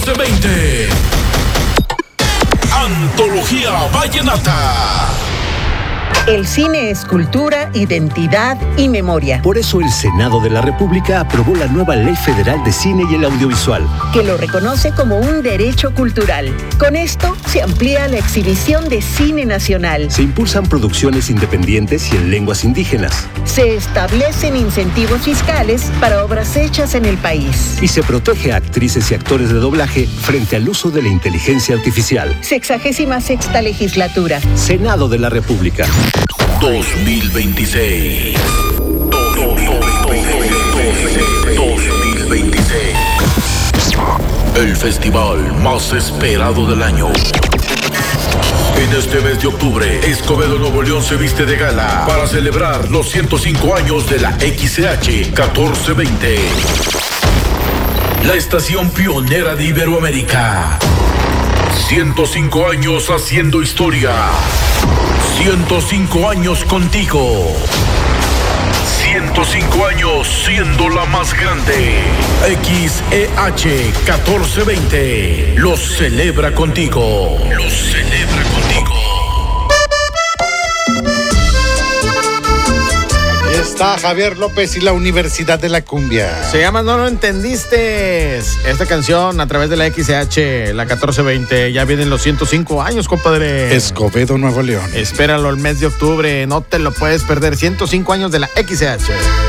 1420. Antología Vallenata. El cine es cultura, identidad y memoria. Por eso el Senado de la República aprobó la nueva Ley Federal de Cine y el Audiovisual, que lo reconoce como un derecho cultural. Con esto se amplía la exhibición de cine nacional. Se impulsan producciones independientes y en lenguas indígenas. Se establecen incentivos fiscales para obras hechas en el país. Y se protege a actrices y actores de doblaje frente al uso de la inteligencia artificial. 66ª legislatura. Senado de la República. 2026. El festival más esperado del año. En este mes de octubre, Escobedo Nuevo León se viste de gala para celebrar los 105 años de la XCH 1420. La estación pionera de Iberoamérica. 105 años haciendo historia. 105 años contigo. 105 años siendo la más grande. XEH 1420 los celebra contigo. Los celebra contigo. Aquí está Javier López y la Universidad de la Cumbia. Se llama No Lo Entendiste. Esta canción a través de la XH, la 1420. Ya vienen los 105 años, compadre. Escobedo, Nuevo León. Espéralo el mes de octubre. No te lo puedes perder. 105 años de la XH.